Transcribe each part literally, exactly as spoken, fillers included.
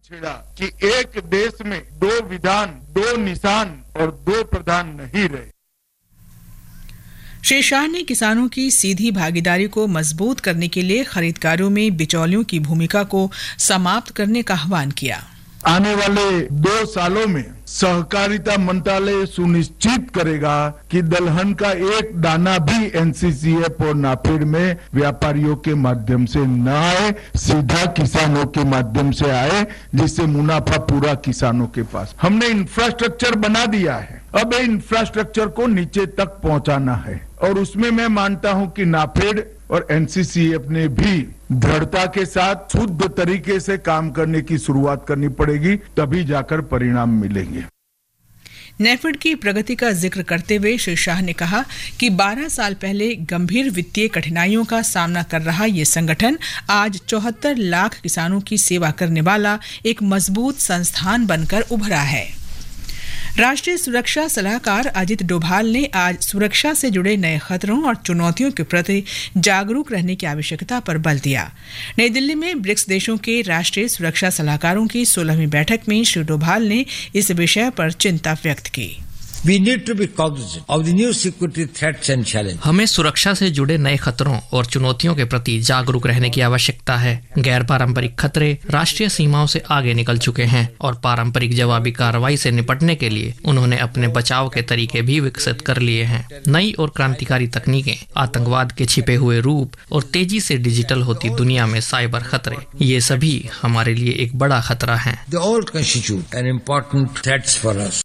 छेड़ा कि एक देश में दो विधान, दो निशान और दो प्रधान नहीं रहे। श्री शाह ने किसानों की सीधी भागीदारी को मजबूत करने के लिए खरीददारों में बिचौलियों की भूमिका को समाप्त करने का आह्वान किया। आने वाले दो सालों में सहकारिता मंत्रालय सुनिश्चित करेगा कि दलहन का एक दाना भी एनसीसीएफ और नाफेड में व्यापारियों के माध्यम से न आए, सीधा किसानों के माध्यम से आए, जिससे मुनाफा पूरा किसानों के पास। हमने इंफ्रास्ट्रक्चर बना दिया है, अब ये इंफ्रास्ट्रक्चर को नीचे तक पहुंचाना है और उसमें मैं मानता हूं कि नाफेड और एनसीसीएफ ने भी दृढ़ता के साथ शुद्ध तरीके से काम करने की शुरुआत करनी पड़ेगी, तभी जाकर परिणाम मिलेंगे। नेफेड की प्रगति का जिक्र करते हुए श्री शाह ने कहा कि बारह साल पहले गंभीर वित्तीय कठिनाइयों का सामना कर रहा ये संगठन आज चौहत्तर लाख किसानों की सेवा करने वाला एक मजबूत संस्थान बनकर उभरा है। राष्ट्रीय सुरक्षा सलाहकार अजित डोभाल ने आज सुरक्षा से जुड़े नए खतरों और चुनौतियों के प्रति जागरूक रहने की आवश्यकता पर बल दिया। नई दिल्ली में ब्रिक्स देशों के राष्ट्रीय सुरक्षा सलाहकारों की सोलहवीं बैठक में श्री डोभाल ने इस विषय पर चिंता व्यक्त की। We need to be cognizant of the new security threats and challenges. हमें सुरक्षा से जुड़े नए खतरों और चुनौतियों के प्रति जागरूक रहने की आवश्यकता है। गैर पारंपरिक खतरे राष्ट्रीय सीमाओं से आगे निकल चुके हैं और पारंपरिक जवाबी कार्रवाई से निपटने के लिए उन्होंने अपने बचाव के तरीके भी विकसित कर लिए हैं। नई और क्रांतिकारी तकनीकें, आतंकवाद के छिपे हुए रूप और तेजी से डिजिटल होती दुनिया में साइबर खतरे, ये सभी हमारे लिए एक बड़ा खतरा है। They all constitute an important threats for us.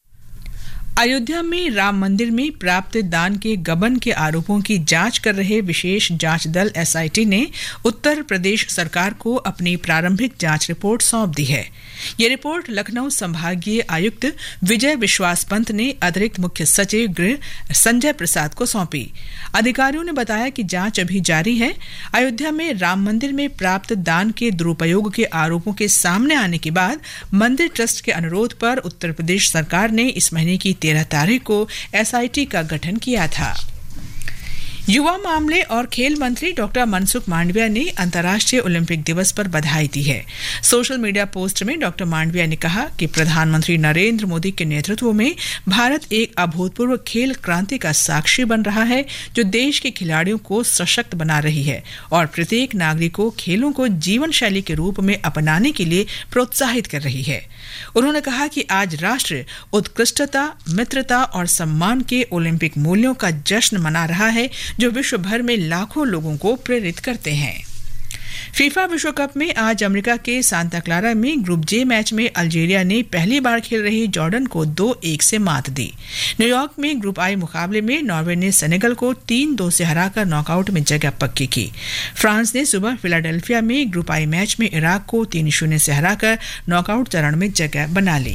Ayodhya में राम मंदिर में प्राप्त दान के गबन के आरोपों की जांच कर रहे विशेष जांच दल एसआईटी ने उत्तर प्रदेश सरकार को अपनी प्रारंभिक जांच रिपोर्ट सौंप दी है। ये रिपोर्ट लखनऊ संभागीय आयुक्त विजय विश्वास पंत ने अतिरिक्त मुख्य सचिव गृह संजय प्रसाद को सौंपी। अधिकारियों ने बताया कि जांच अभी जारी है। अयोध्या में राम मंदिर में प्राप्त दान के दुरुपयोग के आरोपों के सामने आने के बाद मंदिर ट्रस्ट के अनुरोध पर उत्तर प्रदेश सरकार ने इस महीने की तेरह तारीख को एसआईटी का गठन किया था। युवा मामले और खेल मंत्री डॉक्टर मनसुख मांडविया ने अंतर्राष्ट्रीय ओलंपिक दिवस पर बधाई दी है। सोशल मीडिया पोस्ट में डॉक्टर मांडविया ने कहा कि प्रधानमंत्री नरेंद्र मोदी के नेतृत्व में भारत एक अभूतपूर्व खेल क्रांति का साक्षी बन रहा है, जो देश के खिलाड़ियों को सशक्त बना रही है और प्रत्येक नागरिक को खेलों को जीवन शैली के रूप में अपनाने के लिए प्रोत्साहित कर रही है। उन्होंने कहा कि आज राष्ट्र उत्कृष्टता, मित्रता और सम्मान के ओलंपिक मूल्यों का जश्न मना रहा है, जो विश्व भर में लाखों लोगों को प्रेरित करते हैं। फीफा विश्व कप में आज अमेरिका के सांता क्लारा में ग्रुप जे मैच में अल्जीरिया ने पहली बार खेल रही जॉर्डन को दो एक से मात दी। न्यूयॉर्क में ग्रुप आई मुकाबले में नॉर्वे ने सेनेगल को तीन दो से हराकर नॉकआउट में जगह पक्की की। फ्रांस ने सुबह फिलाडेल्फिया में ग्रुप आई मैच में इराक को तीन शून्य से हराकर नॉकआउट चरण में जगह बना ली।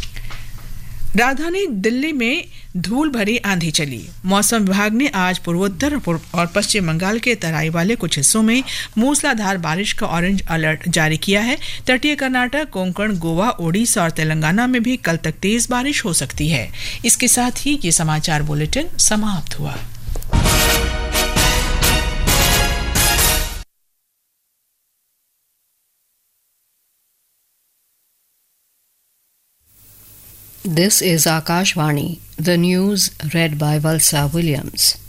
राजधानी दिल्ली में धूल भरी आंधी चली। मौसम विभाग ने आज पूर्वोत्तर और पश्चिम बंगाल के तराई वाले कुछ हिस्सों में मूसलाधार बारिश का ऑरेंज अलर्ट जारी किया है। तटीय कर्नाटक, कोंकण, गोवा, ओडिशा और तेलंगाना में भी कल तक तेज बारिश हो सकती है। इसके साथ ही ये समाचार बुलेटिन समाप्त हुआ। This is Akashvani, the news read by Valsa Williams.